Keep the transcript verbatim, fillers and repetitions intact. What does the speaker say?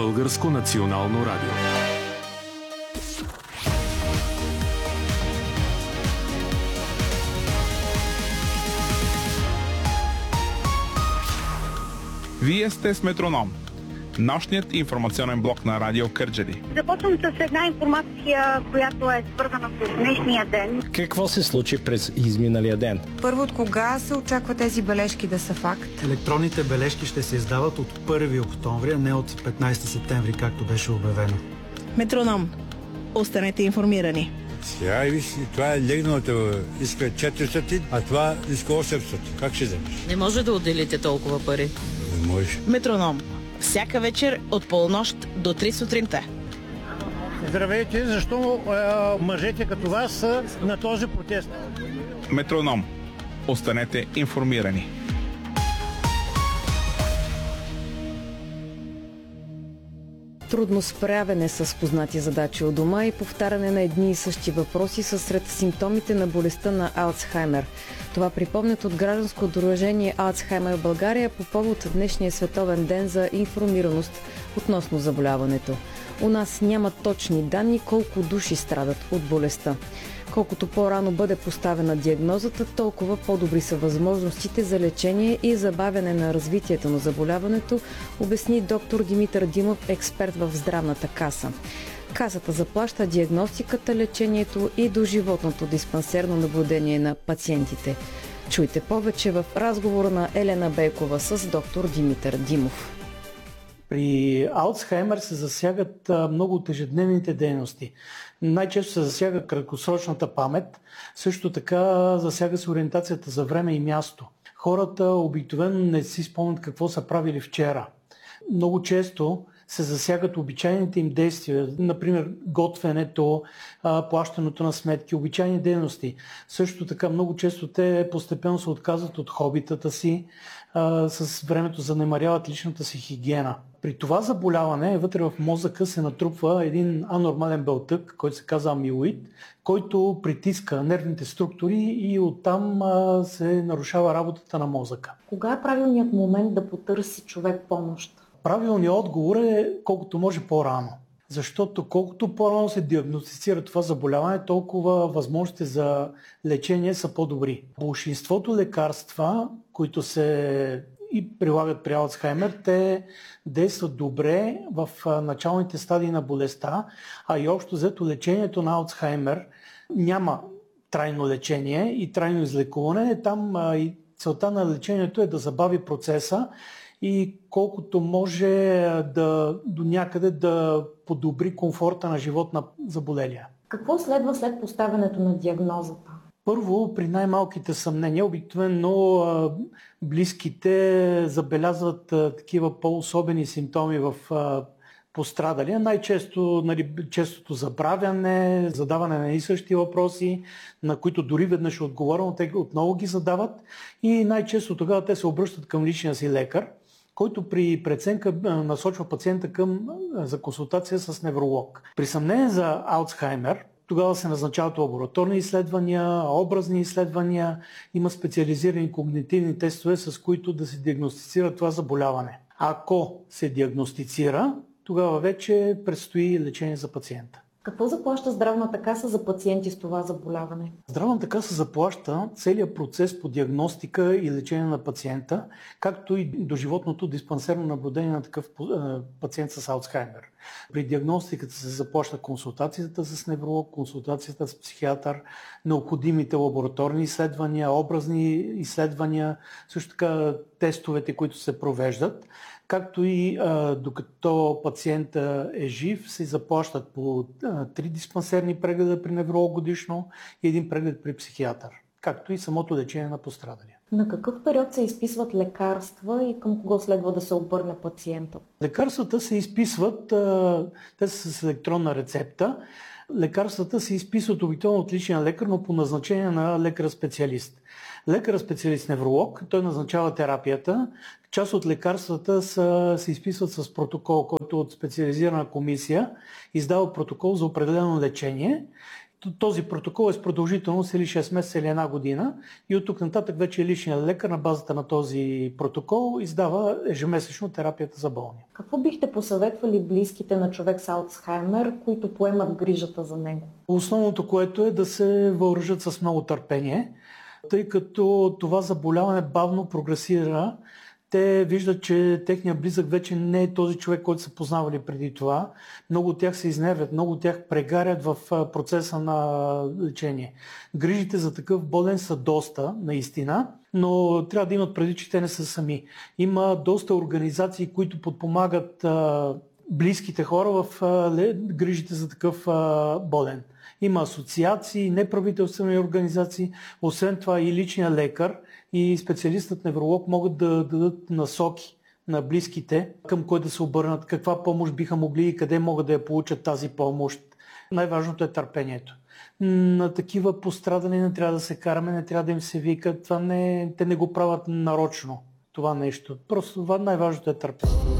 Българско национално радио. Вие сте с Метроном, нощният информационен блок на Радио Кърджали. Започвам с една информация, която е свързана с днешния ден. Какво се случи през изминалия ден? Първо, от кога се очаква тези бележки да са факт? Електронните бележки ще се издават от първи октомври, а не от петнайсети септември, както беше обявено. Метроном. Останете информирани. Сега виж, това е легналото, иска четиристотин, а това иска осемстотин. Как ще вземеш? Не може да отделите толкова пари. Не може. Метроном. Всяка вечер от полунощ до три сутринта. Здравейте, защо е, мъжете като вас са на този протест? Метроном. Останете информирани. Трудно справяне с познати задачи у дома и повтаряне на едни и същи въпроси са сред симптомите на болестта на Алцхаймер. Това припомнят от гражданско дружение Алцхаймер в България по повод днешния световен ден за информираност относно заболяването. У нас няма точни данни колко души страдат от болестта. Колкото по-рано бъде поставена диагнозата, толкова по-добри са възможностите за лечение и забавяне на развитието на заболяването, обясни доктор Димитър Димов, експерт в здравната каса. Касата заплаща диагностиката, лечението и доживотното диспансерно наблюдение на пациентите. Чуйте повече в разговора на Елена Бейкова с доктор Димитър Димов. При Алцхаймер се засягат много от ежедневните дейности. Най-често се засяга краткосрочната памет, също така засяга се ориентацията за време и място. Хората обикновено не си спомнят какво са правили вчера. Много често се засягат обичайните им действия, например готвенето, плащането на сметки, обичайни дейности. Също така много често те постепенно се отказват от хобитата си, с времето занемаряват личната си хигиена. При това заболяване вътре в мозъка се натрупва един анормален белтък, който се казва амилоид, който притиска нервните структури и оттам се нарушава работата на мозъка. Кога е правилният момент да потърси човек помощ? Правилният отговор е колкото може по-рано. Защото колкото по-рано се диагностицира това заболяване, толкова възможности за лечение са по-добри. Большинството лекарства, които се и прилагат при Алцхаймер, те действат добре в началните стадии на болестта, а и общо взето лечението на Алцхаймер няма трайно лечение и трайно излекуване. Там и целта на лечението е да забави процеса и колкото може да, до някъде да подобри комфорта на живот на заболелия. Какво следва след поставянето на диагнозата? Първо, при най-малките съмнения, обикновено близките забелязват такива по-особени симптоми в пострадалия. Най-често нали, честото забравяне, задаване на и същи въпроси, на които дори веднъж е отговорено, те отново ги задават и най-често тогава те се обръщат към личния си лекар, който при преценка насочва пациента към, за консултация с невролог. При съмнение за Алцхаймер, тогава се назначават лабораторни изследвания, образни изследвания, има специализирани когнитивни тестове, с които да се диагностицира това заболяване. Ако се диагностицира, тогава вече предстои лечение за пациента. Какво заплаща здравната каса за пациенти с това заболяване? Здравната каса заплаща целият процес по диагностика и лечение на пациента, както и доживотното диспансерно наблюдение на такъв пациент с Алцхаймер. При диагностиката се заплаща консултацията с невролог, консултацията с психиатър, необходимите лабораторни изследвания, образни изследвания, също така тестовете, които се провеждат. Както и а, докато пациента е жив, се заплащат по а, три диспансерни прегледа при невролог годишно и един преглед при психиатър, както и самото лечение на пострадалия. На какъв период се изписват лекарства и към кого следва да се обърне пациента? Лекарствата се изписват, а, те са с електронна рецепта. Лекарствата се изписват обикновено от личния лекар, но по назначение на лекар-специалист. Лекар-специалист невролог, той назначава терапията. Част от лекарствата са, се изписват с протокол, който от специализирана комисия издава протокол за определено лечение този протокол е с продължителност или шест месеца или една година и от тук нататък вече личният лекар на базата на този протокол издава ежемесечно терапията за болни. Какво бихте посъветвали близките на човек с Алцхаймер, които поемат грижата за него? Основното, което е да се въоръжат с много търпение, тъй като това заболяване бавно прогресира. Те виждат, че техният близък вече не е този човек, който са познавали преди това. Много от тях се изнервят, много от тях прегарят в процеса на лечение. Грижите за такъв болен са доста, наистина, но трябва да имат преди, че те не са сами. Има доста организации, които подпомагат а, близките хора в а, грижите за такъв а, болен. Има асоциации, неправителствени организации, освен това и личният лекар и специалистът невролог могат да дадат насоки на близките към кой да се обърнат, каква помощ биха могли и къде могат да я получат тази помощ. Най-важното е търпението. На такива пострадани не трябва да се караме, не трябва да им се вика. Това не, те не го правят нарочно, това нещо. Просто това най-важното е търпението.